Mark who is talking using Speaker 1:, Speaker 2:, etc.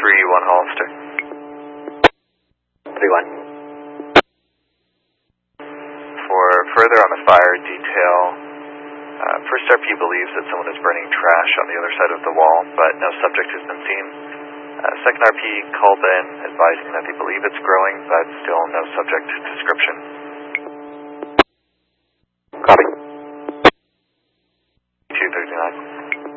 Speaker 1: 31 Hollister.
Speaker 2: 31.
Speaker 1: For further on the fire detail, first RP believes that someone is burning trash on the other side of the wall, but no subject has been seen. Second RP called in advising that they believe it's growing, but still no subject description.